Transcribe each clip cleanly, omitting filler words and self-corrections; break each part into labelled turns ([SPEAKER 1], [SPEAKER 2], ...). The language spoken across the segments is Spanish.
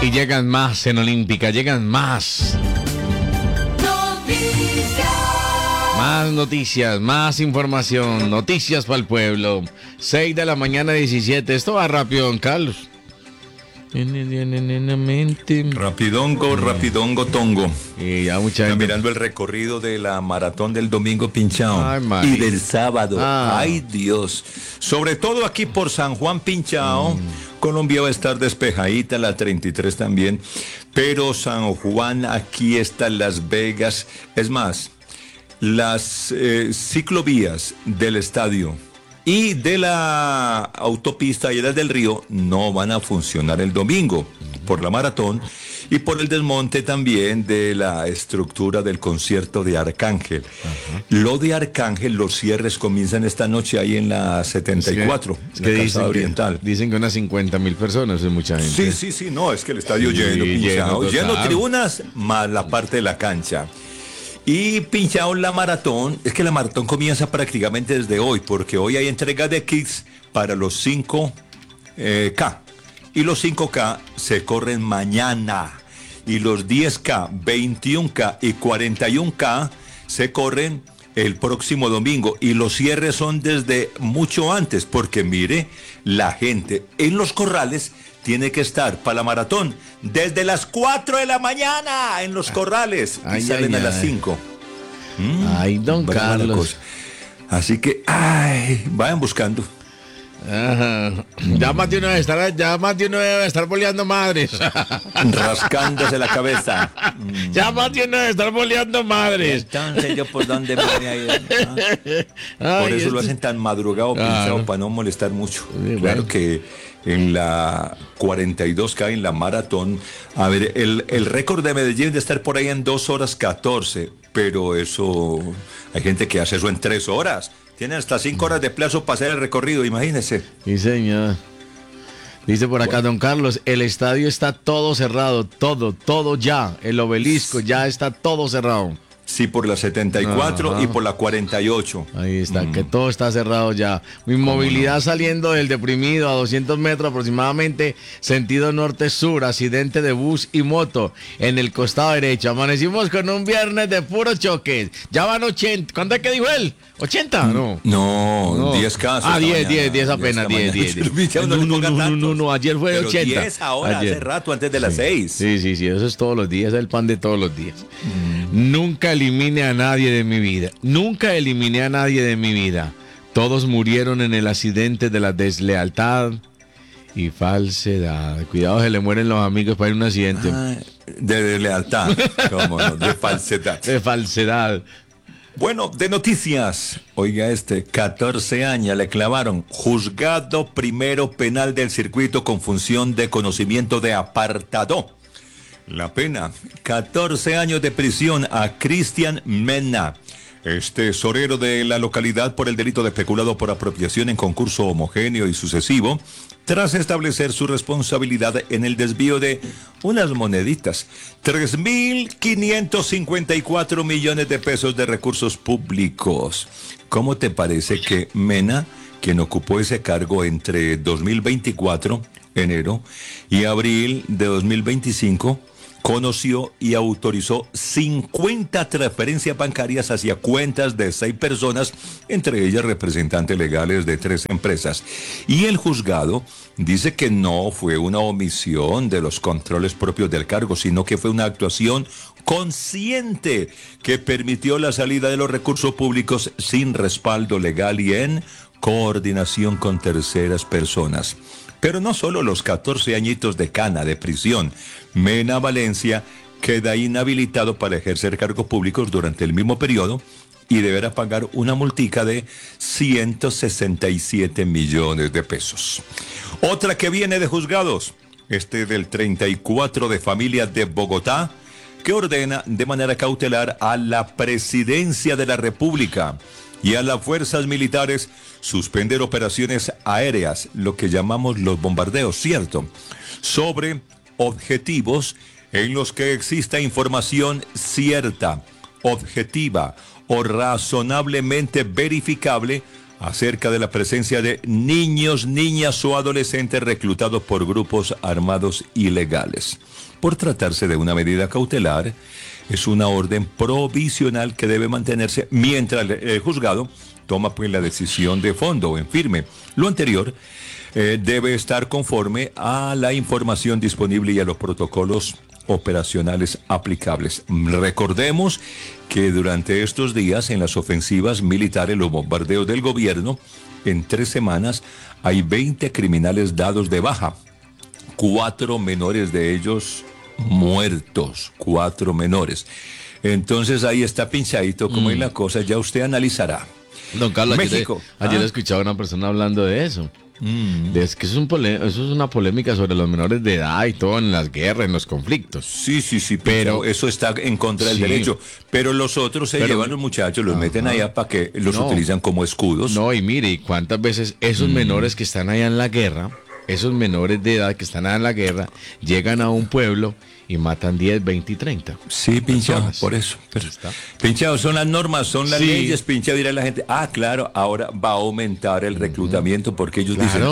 [SPEAKER 1] Y llegan más en Olímpica, llegan más. Más noticias, más información, noticias para el pueblo. 6 de la mañana 17. Esto va rápido, don Carlos.
[SPEAKER 2] Rapidongo, tongo.
[SPEAKER 1] Y ya mucha gente
[SPEAKER 2] mirando el recorrido de la maratón del domingo Pinchao.
[SPEAKER 1] Ay,
[SPEAKER 2] y del sábado.
[SPEAKER 1] Ah.
[SPEAKER 2] Ay, Dios. Sobre todo aquí por San Juan Pinchao. Colombia va a estar despejadita, la 33 también. Pero San Juan, aquí están Las Vegas. Es más, las ciclovías del estadio y de la autopista Lleras del Río no van a funcionar el domingo por la maratón y por el desmonte también de la estructura del concierto de Arcángel. Lo de Arcángel, los cierres comienzan esta noche ahí en la 74,
[SPEAKER 1] es que
[SPEAKER 2] la Casa Oriental.
[SPEAKER 1] Dicen que unas 50.000 personas es mucha gente.
[SPEAKER 2] Sí, no, es que el estadio lleno, lleno tribunas más la parte de la cancha. Y Pinchao la maratón, es que la maratón comienza prácticamente desde hoy, porque hoy hay entrega de kits para los 5K. Y los 5K se corren mañana. Y los 10K, 21K y 41K se corren el próximo domingo. Y los cierres son desde mucho antes, porque mire, la gente en los corrales tiene que estar para la maratón desde las 4 de la mañana en los corrales y salen a las 5.
[SPEAKER 1] Ay, don Carlos.
[SPEAKER 2] Así que, vayan buscando.
[SPEAKER 1] Ajá. Ya más de uno debe estar boleando madres.
[SPEAKER 2] Rascándose la cabeza.
[SPEAKER 1] Ya más de uno debe estar boleando madres.
[SPEAKER 2] Entonces, ¿yo por dónde me voy a ir? Por eso lo hacen tan madrugado, Pinchao, para no molestar mucho.
[SPEAKER 1] Sí,
[SPEAKER 2] claro que en la 42K, en la maratón, a ver, el récord de Medellín de estar por ahí en 2 horas 14, pero eso, hay gente que hace eso en 3 horas. Tienen hasta 5 horas de plazo para hacer el recorrido, imagínense.
[SPEAKER 1] Sí, señor. Dice por acá, don Carlos, el estadio está todo cerrado, todo ya. El obelisco ya está todo cerrado.
[SPEAKER 2] Sí, por la 74 y por la 48.
[SPEAKER 1] Ahí está, que todo está cerrado ya. Mi movilidad saliendo del Deprimido a 200 metros aproximadamente, sentido norte-sur, accidente de bus y moto en el costado derecho. Amanecimos con un viernes de puros choques. Ya van 80. ¿Cuánto es que dijo él? ¿80?
[SPEAKER 2] No, 10 casos.
[SPEAKER 1] 10 apenas, 10. No, ayer fue
[SPEAKER 2] pero
[SPEAKER 1] 80.
[SPEAKER 2] 10 ahora, hace rato, antes de las 6.
[SPEAKER 1] Sí, eso es todos los días, es el pan de todos los días. Nunca elimine a nadie de mi vida. Nunca eliminé a nadie de mi vida. Todos murieron en el accidente de la deslealtad y falsedad. Cuidado, se le mueren los amigos para ir a un accidente.
[SPEAKER 2] De deslealtad. ¿Cómo no? De falsedad.
[SPEAKER 1] De falsedad.
[SPEAKER 2] Bueno, de noticias. Oiga, 14 años le clavaron. Juzgado primero penal del circuito con función de conocimiento de apartado. La pena, 14 años de prisión a Cristian Mena, tesorero de la localidad, por el delito de peculado por apropiación en concurso homogéneo y sucesivo, tras establecer su responsabilidad en el desvío de unas moneditas, 3.554 millones de pesos de recursos públicos. ¿Cómo te parece que Mena, quien ocupó ese cargo entre 2024, enero, y abril de 2025, conoció y autorizó 50 transferencias bancarias hacia cuentas de 6 personas, entre ellas representantes legales de 3 empresas? Y el juzgado dice que no fue una omisión de los controles propios del cargo, sino que fue una actuación consciente que permitió la salida de los recursos públicos sin respaldo legal y en coordinación con terceras personas. Pero no solo los 14 añitos de cana de prisión. Mena Valencia queda inhabilitado para ejercer cargos públicos durante el mismo periodo y deberá pagar una multica de 167 millones de pesos. Otra que viene de juzgados, del 34 de familia de Bogotá, que ordena de manera cautelar a la Presidencia de la República y a las fuerzas militares suspender operaciones aéreas, lo que llamamos los bombardeos, ¿cierto?, sobre objetivos en los que exista información cierta, objetiva o razonablemente verificable acerca de la presencia de niños, niñas o adolescentes reclutados por grupos armados ilegales. Por tratarse de una medida cautelar, es una orden provisional que debe mantenerse mientras el juzgado toma pues la decisión de fondo en firme. Lo anterior debe estar conforme a la información disponible y a los protocolos operacionales aplicables. Recordemos que durante estos días en las ofensivas militares, los bombardeos del gobierno, en 3 semanas hay 20 criminales dados de baja, 4 menores de ellos muertos, 4 menores. Entonces ahí está pinchadito como es la cosa, ya usted analizará.
[SPEAKER 1] Don Carlos,
[SPEAKER 2] México.
[SPEAKER 1] ayer escuchaba a una persona hablando de eso. Es que eso es una polémica sobre los menores de edad y todo en las guerras, en los conflictos.
[SPEAKER 2] Sí, pero eso está en contra del derecho. Pero los otros llevan los muchachos, los meten allá para que los utilizan como escudos.
[SPEAKER 1] No, y mire, ¿y cuántas veces esos menores que están allá en la guerra, esos menores de edad que están allá en la guerra, llegan a un pueblo y matan 10, 20 y 30?
[SPEAKER 2] Sí, pinchado, por eso. Pero pinchado, son las normas, son las leyes, pinchado, dirá la gente. Claro, ahora va a aumentar el reclutamiento porque ellos dicen,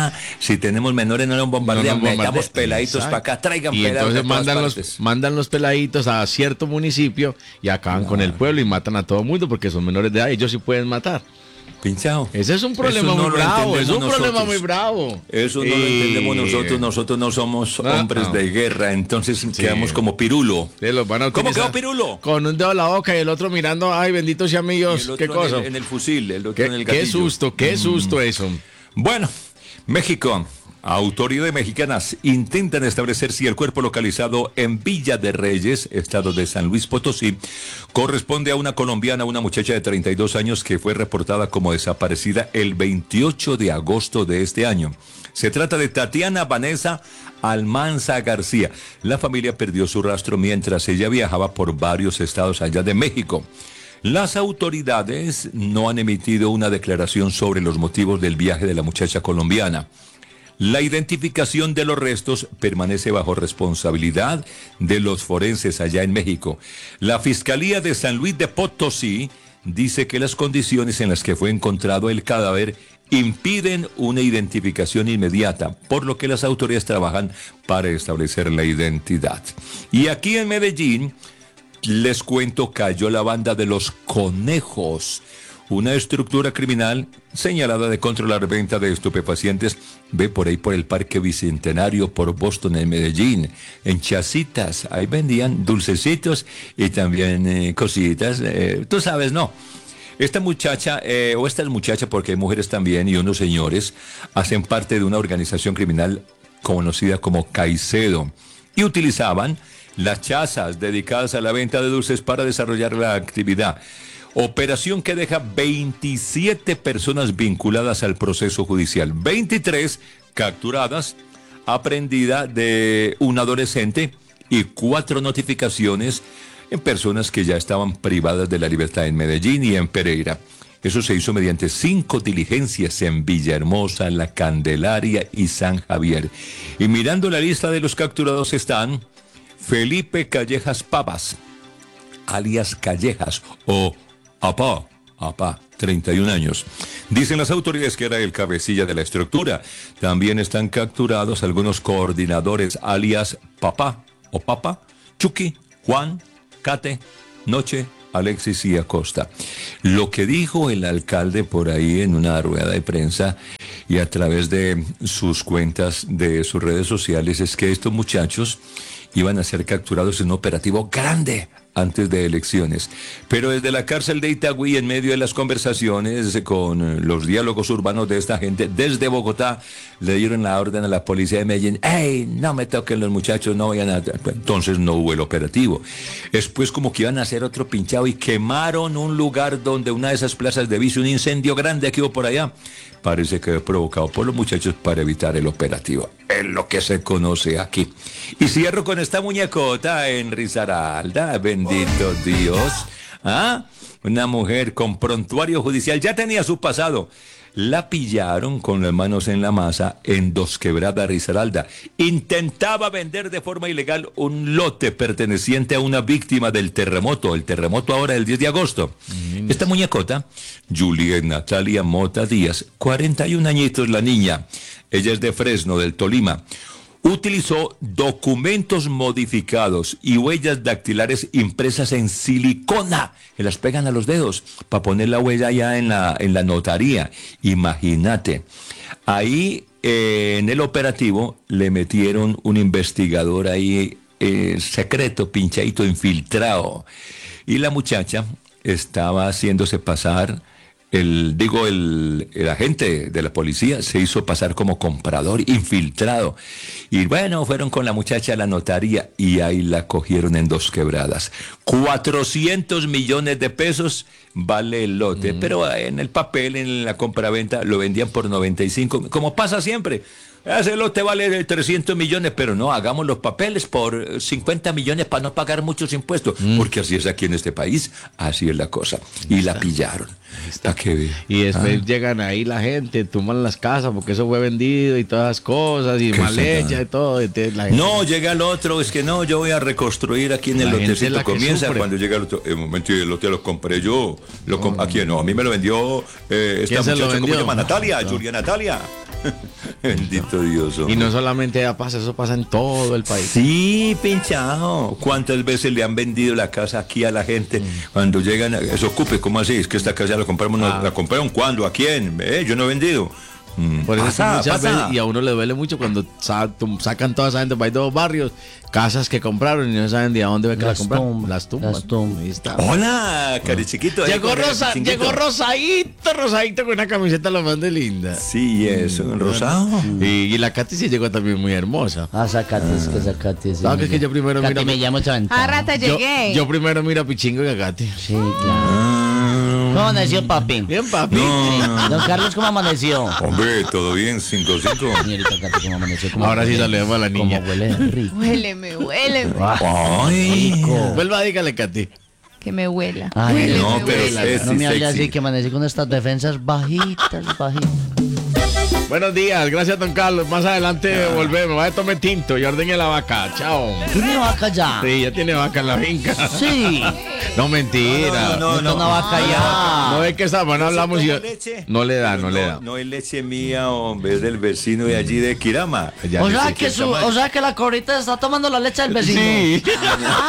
[SPEAKER 2] si tenemos menores no nos bombardean, metamos peladitos para acá, traigan
[SPEAKER 1] y
[SPEAKER 2] peladitos.
[SPEAKER 1] Y entonces mandan los peladitos a cierto municipio y acaban con el pueblo y matan a todo el mundo porque son menores de edad, ellos sí pueden matar.
[SPEAKER 2] Pinchado.
[SPEAKER 1] Ese es un problema muy bravo, es un problema muy bravo.
[SPEAKER 2] Eso no lo entendemos nosotros no somos hombres de guerra, entonces quedamos como Pirulo. ¿Cómo quedó Pirulo?
[SPEAKER 1] Con un dedo en la boca y el otro mirando, ay, bendito sea mi Dios, qué cosa.
[SPEAKER 2] En el fusil, el otro en el gatillo.
[SPEAKER 1] Qué susto eso.
[SPEAKER 2] Bueno, México. Autoridades mexicanas intentan establecer si el cuerpo localizado en Villa de Reyes, estado de San Luis Potosí, corresponde a una colombiana, una muchacha de 32 años que fue reportada como desaparecida el 28 de agosto de este año. Se trata de Tatiana Vanessa Almanza García. La familia perdió su rastro mientras ella viajaba por varios estados allá de México. Las autoridades no han emitido una declaración sobre los motivos del viaje de la muchacha colombiana. La identificación de los restos permanece bajo responsabilidad de los forenses allá en México. La Fiscalía de San Luis de Potosí dice que las condiciones en las que fue encontrado el cadáver impiden una identificación inmediata, por lo que las autoridades trabajan para establecer la identidad. Y aquí en Medellín, les cuento, cayó la banda de los Conejos, una estructura criminal señalada de controlar venta de estupefacientes. Ve por ahí por el Parque Bicentenario, por Boston, en Medellín, en Chacitas. Ahí vendían dulcecitos y también cositas. Tú sabes, ¿no? Esta muchacha, o estas muchachas, porque hay mujeres también y unos señores, hacen parte de una organización criminal conocida como Caicedo y utilizaban las chazas dedicadas a la venta de dulces para desarrollar la actividad. Operación que deja 27 personas vinculadas al proceso judicial, 23 capturadas, aprendida de un adolescente y 4 notificaciones en personas que ya estaban privadas de la libertad en Medellín y en Pereira. Eso se hizo mediante 5 diligencias en Villahermosa, La Candelaria y San Javier. Y mirando la lista de los capturados están Felipe Callejas Pavas, alias Callejas, o Apá, 31 años. Dicen las autoridades que era el cabecilla de la estructura. También están capturados algunos coordinadores, alias Papá o Papa, Chucky, Juan, Cate, Noche, Alexis y Acosta. Lo que dijo el alcalde por ahí en una rueda de prensa y a través de sus cuentas de sus redes sociales es que estos muchachos iban a ser capturados en un operativo grande antes de elecciones. Pero desde la cárcel de Itagüí, en medio de las conversaciones con los diálogos urbanos de esta gente, desde Bogotá, le dieron la orden a la policía de Medellín: ¡Ey, no me toquen los muchachos, no vayan a...! Entonces no hubo el operativo. Después como que iban a hacer otro pinchado y quemaron un lugar donde una de esas plazas de vicio, un incendio grande que hubo por allá. Parece que fue provocado por los muchachos para evitar el operativo. Es lo que se conoce aquí. Y cierro con esta muñecota en Risaralda. Bendito Dios. Una mujer con prontuario judicial. Ya tenía su pasado. La pillaron con las manos en la masa en Dos Quebradas, Risaralda. Intentaba vender de forma ilegal un lote perteneciente a una víctima del terremoto. El terremoto ahora del 10 de agosto. Esta muñecota, Juliet Natalia Mota Díaz, 41 añitos la niña. Ella es de Fresno, del Tolima. Utilizó documentos modificados y huellas dactilares impresas en silicona, que las pegan a los dedos, para poner la huella ya en la notaría. Imagínate. Ahí, en el operativo, le metieron un investigador ahí, secreto, pinchadito, infiltrado. Y la muchacha estaba haciéndose pasar... El agente de la policía se hizo pasar como comprador infiltrado. Y bueno, fueron con la muchacha a la notaría y ahí la cogieron en Dos Quebradas. 400 millones de pesos vale el lote, pero en el papel, en la compraventa, lo vendían por 95, como pasa siempre. Ese lote vale 300 millones, pero no, hagamos los papeles por 50 millones para no pagar muchos impuestos, porque así es aquí en este país, así es la cosa. Y la pillaron.
[SPEAKER 1] Y después llegan ahí la gente, toman las casas porque eso fue vendido y todas las cosas, y mal hecha y todo.
[SPEAKER 2] No, llega el otro, es que no, yo voy a reconstruir aquí en el lotecito. Comienza cuando llega el otro. En un momento, el lote lo compré yo. Aquí no, a mí me lo vendió esta muchacha, ¿cómo se llama? Natalia, Julia Natalia. Bendito Dios. Hombre.
[SPEAKER 1] Y no solamente pasa, eso pasa en todo el país.
[SPEAKER 2] Sí, pinchado. ¿Cuántas veces le han vendido la casa aquí a la gente cuando llegan? Eso ocupe, ¿cómo así? Es que esta casa la compramos, ¿la compraron cuándo? ¿A quién? Yo no he vendido.
[SPEAKER 1] Por eso muchas veces, y a uno le duele mucho cuando sacan toda esa gente para dos barrios, casas que compraron y no saben de a dónde que la compraron. Las tumbas.
[SPEAKER 2] Ahí está. Hola, cari chiquito.
[SPEAKER 1] Llegó rosadito con una camiseta lo más de linda.
[SPEAKER 2] Sí, eso, rosado.
[SPEAKER 1] Y la Katy sí llegó también muy hermosa.
[SPEAKER 3] Esa Katy.
[SPEAKER 1] ¿Sabes que yo primero
[SPEAKER 3] Katy me llamo Chantal.
[SPEAKER 4] Rata llegué.
[SPEAKER 1] Yo primero miro a Pichingo y a Katy.
[SPEAKER 3] Sí, claro. ¿Cómo amaneció, papi?
[SPEAKER 1] Bien, papi.
[SPEAKER 3] No. Don Carlos, ¿cómo amaneció?
[SPEAKER 2] Hombre, todo bien, 5-5.
[SPEAKER 3] Señorita Katy, ¿cómo amaneció?
[SPEAKER 1] Ahora sí saludamos a la niña.
[SPEAKER 3] ¿Cómo huele? Rico.
[SPEAKER 4] Huéleme.
[SPEAKER 2] Ay.
[SPEAKER 3] Rico.
[SPEAKER 1] Vuelva, dígale, Katy.
[SPEAKER 4] Que me huela.
[SPEAKER 3] Ay,
[SPEAKER 4] Huéleme,
[SPEAKER 2] no, pero
[SPEAKER 4] huéleme.
[SPEAKER 3] No me hable
[SPEAKER 2] sexy.
[SPEAKER 3] así, que amanecí con estas defensas bajitas.
[SPEAKER 1] Buenos días, gracias, don Carlos. Más adelante volvemos. Vaya, tome tinto y ordene la vaca. Chao.
[SPEAKER 3] ¿Tiene vaca ya?
[SPEAKER 1] Sí, ya tiene vaca en la finca.
[SPEAKER 3] Sí.
[SPEAKER 1] No, mentira.
[SPEAKER 3] No, una vaca ya.
[SPEAKER 1] No es que esta semana hablamos y no le da.
[SPEAKER 2] No es leche mía, hombre, es del vecino de allí de Kirama.
[SPEAKER 3] O sea que la cobrita está tomando la leche del vecino.
[SPEAKER 1] Sí.